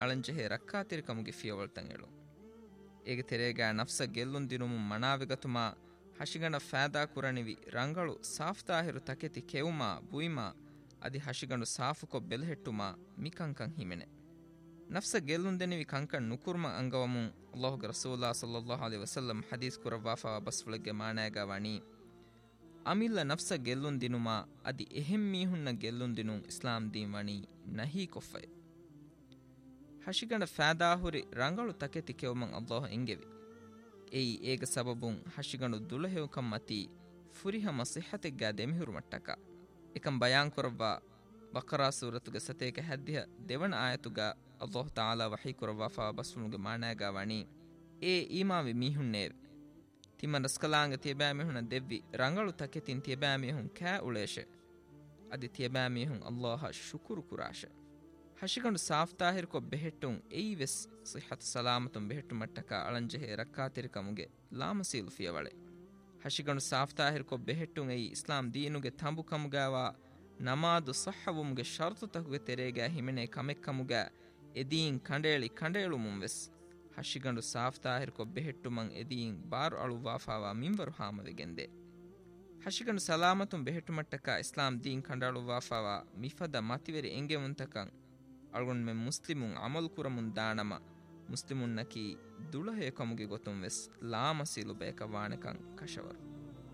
ಅಳಂಜೆಹೆ ರಕ್ಕಾತಿರಿಕಮುಗೆ ಫಿಯವಳ್ತಂ ಎಳು ಏಗೆ ತೆರೆಗ ನಫ್ಸ ಗೆಲ್ಲುನ್ ದಿನುಮು ಮಣಾವೆಗತುಮ ಹಶಿಗಣ ಫಾದಾ ಕುರಣಿವಿ ರಂಗಳು ಸಾಫ್ತಾಹಿರು ತಕೆತಿ ಕೆವುಮಾ ಬುಯಿಮಾ ಅದಿ ಹಶಿಗಂಡು ಸಾಫುಕೊ ಬೆಲ್ಹೆಟ್ಟುಮಾ ಮಿಕಂಕಂ ಹಿಮೆನೆ ನಫ್ಸ ಗೆಲ್ಲುನ್ ದೆನಿವಿ ಕಂಕಂ ನುಕುರ್ಮ ಅಂಗವಮು ಅಲ್ಲಾಹುಗೆ ರಸೂಲಾ ಸಲ್ಲಲ್ಲಾಹು ಅಲೈಹಿ ವಸಲ್ಲಂ ಹದೀಸ್ ಕುರವಾಫಾ ಬಸ್ಫುಳಗೆ ಮಾಣಾಗ ವಣಿ ಅಮಿಲ್ಲ ನಫ್ಸ ಗೆಲ್ಲುನ್ ದಿನುಮಾ ಅದಿ ಎಹೆಂ ಮೀಹುನ್ನ ಗೆಲ್ಲುನ್ ದಿನು ಇಸ್ಲಾಂ ದೀನ್ ವಣಿ ನಹಿ ಕೊಫ್ಫೈ ಹಶಿಗಂಡ ಫಾದಾಹುರಿ ರಂಗಳು ತಕೆತಿ ಕೆವಮಂ ಅಲ್ಲಾಹು ಎಂಗೆವಿ ಏಯಿ ಏಗ ಸಬಬುಂ ಹಶಿಗಂಡು ದುಳಹೆವುಕಂ ಮತಿ ಫುರಿಹಮ ಸಿಹತೆಗ್ಗಾ ದೆಮಿಹುರು ಮಟ್ಟಕ එකම් ಬಯಾನ್ ಕೊರವ್ವಾ ಬಕರಾ ಸೂರತುಗೆ ಸತೇಕ ಹದ್ದಿಹ ದೆವಣ ಆಯತುಗ ಅಲ್ಲಾಹು ತಾಲಾ ವಹಿ ಕೊರವಾಫಾ ಬಸ್ಫುನುಗೆ ಮಾಣಾಗ ವಣಿ ಏ ಈಮಾವಿ ಮೀಹುನ್ನೇವೆ ತಿಮ್ಮ ರಸ್ಕಲಾಂಗ ತಿಯಬಾ ಮಿಹುನ ದೆವ್ವಿ ರಂಗಳು ತಕೆತಿನ್ ತಿಯಬಾ ಮಿಹುನ್ ಕ್ಯಾ ಉಳೇಶೆ ಅದಿ ತಿಯಬಾ ಮಿಹುನ್ ಅಲ್ಲಾಹ ಶುಕುರು ಕುರಾಶೆ ಹಶಿಗಂಡು ಸಾಫ್ತಾಹಿರ್ ಕೊ ಬೆහෙಟ್ಟುಂ ಏಯಿವೆಸ್ ಸಿಹತ್ ಸಲಾಮತುಂ ಬೆහෙಟ್ಟು ಮಟ್ಟಕ ಅಳಂಜೆಹೆ ರಕ್ಕಾತಿರಿಕಮುಗೆ ಲಾಮಸೀಲು ಫಿಯವಳೆ ಹಶಿಗಂಡು ಸಾಫ್ತಾಹಿರ್ ಕೊ ಬೆහෙಟ್ಟುಂ ಏಯಿ ಇಸ್ಲಾಂ ದೀನುಗೆ ತಂಬುಕಮುಗಾವಾ ನಮಾದು ಸಹವುಮುಗೆ ಶರ್ತು ತಹುಗೆ ತೆರೆಗ ಹಿಮೆನೆ ಕಮೆಕ್ಕಮುಗ ಎದೀನ್ ಕಂಡೇಳು ಮುಂವೆಸ್ ಹಶಿಗಂಡು ಸಾಫ್ತಾಹಿರ್ ಕೊ ಬೆහෙಟ್ಟುಮಂ ಎದೀನ್ ಬಾರು ಅಳುವಾಫಾವಾ ಮಿಂವರು ಹಾಮವೆಗೆಂದೆ ಹಶಿಗಂಡು ಸಲಾಮತುಂ ಬೆහෙಟ್ಟು ಮಟ್ಟಕ ಇಸ್ಲಾಂ ದೀನ್ ಕಂಡಾಳುವಾಫಾವಾ ಮಿಫದ ಮತಿವೆರಿ ಎಂಗೆ ಮುಂತಕಂ ಅಳ್ಗೊಂಡ್ ಮೆ ಮುಸ್ಲಿಮುನ್ ಅಮಲ್ ಕುರಮುನ್ ದಾಣಮ ಮುಸ್ಲಿಮುನ್ನಕಿ ದುಳಹೆ ಕಮುಗೆ ಗೊತ್ತುಂ ವೆಸ್ ಲಾಮಸೀಲು ಬೇಕ ವಾಣಕಂ ಕಶವರು